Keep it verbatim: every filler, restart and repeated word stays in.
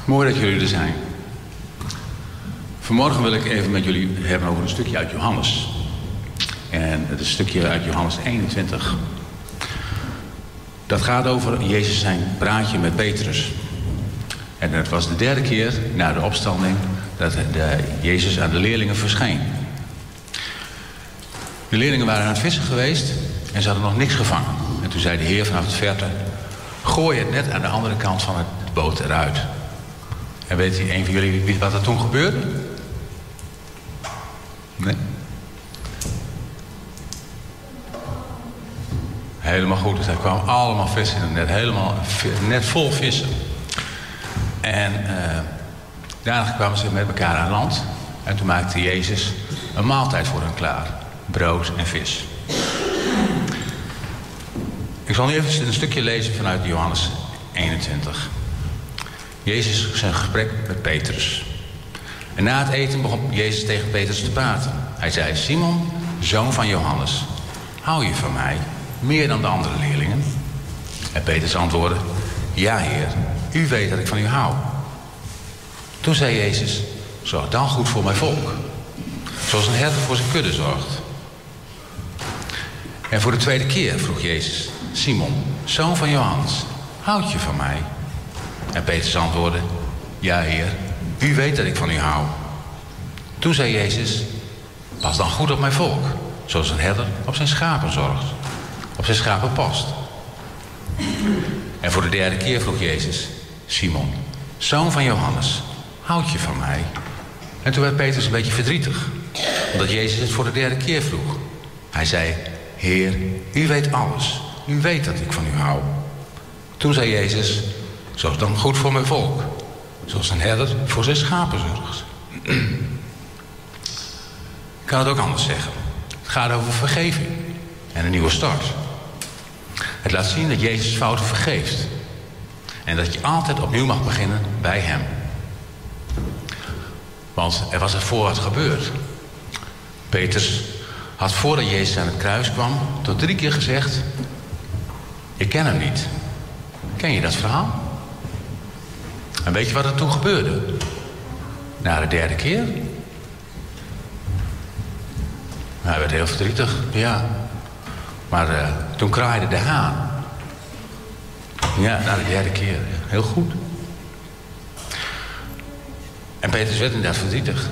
Mooi dat jullie er zijn. Vanmorgen wil ik even met jullie hebben over een stukje uit Johannes. En het is een stukje uit Johannes eenentwintig. Dat gaat over Jezus zijn praatje met Petrus. En het was de derde keer na de opstanding dat de Jezus aan de leerlingen verscheen. De leerlingen waren aan het vissen geweest en ze hadden nog niks gevangen. En toen zei de Heer vanaf het verte: gooi het net aan de andere kant van het boot eruit. En weet een van jullie wat er toen gebeurde? Nee? Helemaal goed. Dus er kwamen allemaal vissen in het net. Helemaal net vol vissen. En uh, daarna kwamen ze met elkaar aan land. En toen maakte Jezus een maaltijd voor hen klaar. Brood en vis. Ik zal nu even een stukje lezen vanuit Johannes eenentwintig. Jezus zijn gesprek met Petrus. En na het eten begon Jezus tegen Petrus te praten. Hij zei: Simon, zoon van Johannes, hou je van mij meer dan de andere leerlingen? En Petrus antwoordde: ja, Heer, u weet dat ik van u hou. Toen zei Jezus: zorg dan goed voor mijn volk, zoals een herder voor zijn kudde zorgt. En voor de tweede keer vroeg Jezus: Simon, zoon van Johannes, houd je van mij? En Petrus antwoordde: ja, Heer, u weet dat ik van u hou. Toen zei Jezus: pas dan goed op mijn volk, zoals een herder op zijn schapen zorgt, op zijn schapen past. En voor de derde keer vroeg Jezus: Simon, zoon van Johannes, houd je van mij? En toen werd Petrus een beetje verdrietig, omdat Jezus het voor de derde keer vroeg. Hij zei: Heer, u weet alles. U weet dat ik van u hou. Toen zei Jezus: zorg dan goed voor mijn volk, zoals een herder voor zijn schapen zorgt. Ik kan het ook anders zeggen. Het gaat over vergeving en een nieuwe start. Het laat zien dat Jezus fouten vergeeft. En dat je altijd opnieuw mag beginnen bij hem. Want er was ervoor wat gebeurd. Petrus had voordat Jezus aan het kruis kwam tot drie keer gezegd: ik ken hem niet. Ken je dat verhaal? En weet je wat er toen gebeurde? Na de derde keer? Hij werd heel verdrietig, ja. Maar uh, toen kraaide de haan. Ja, na de derde keer. Heel goed. En Petrus werd inderdaad verdrietig.